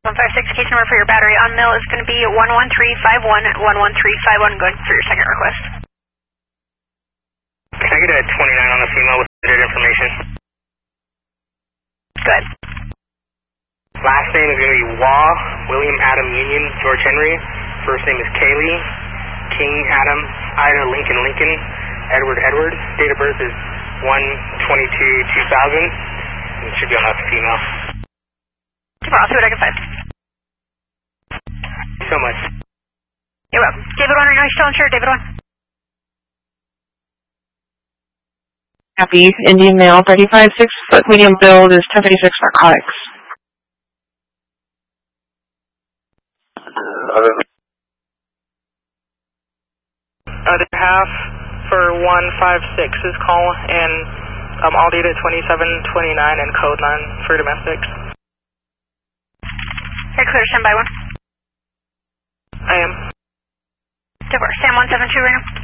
156 case number for your battery on mill is going to be 11351 at 11351 going for your second request. Can I get a 29 on the female with information? Good. Last name is going to be Waugh, William Adam Union, George Henry. First name is Kaylee, King Adam, Ida Lincoln Lincoln, Edward Edward. Date of birth is 1/22/2000. It should be on that female. I'll see what I can find. Thank you so much. You're welcome. David 1 right now, you're still insured, David 1. Copy. Indian male, 35, 6 foot, medium build is 1056 narcotics. Other half for 156 is call, and all data 2729 and code 9 for domestics. You're clear, stand by 1. I am. Divorce, Sam 172 right now.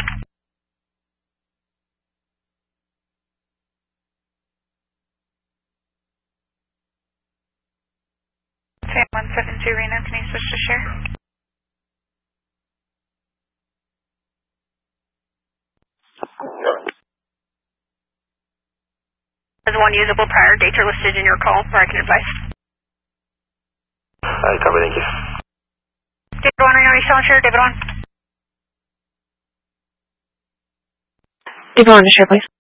Sam 172 Reno, can you switch to share? There's one usable prior. Dates are listed in your call where I can advise. Copy, thank you. David 1 right now, you still insured? David 1. David 1 to share, please.